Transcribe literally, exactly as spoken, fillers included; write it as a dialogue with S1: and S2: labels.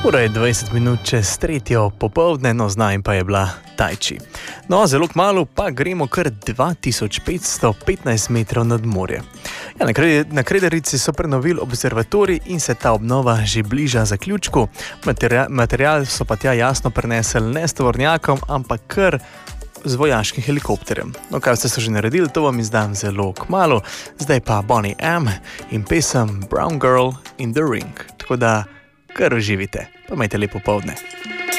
S1: Ura je dvajset minut čez tretjo popoldne, no znaj pa je bila Tajči. No, zelo kmalu pa gremo kar dva tisoč petsto petnajst metrov nad morje. Ja, na, krede, na Krederici so prenovili observatorij in se ta obnova že bliža zaključku. Material, material so pa tja jasno prenesli ne s tovornjakom, ampak kar z vojaškim helikopterjem. No, kaj ste so že naredili, to vam izdam zelo kmalu. Zdaj pa Bonnie M. in pesem Brown Girl in the Ring. Tako da kar uživite, pa imajte lepo popoldne.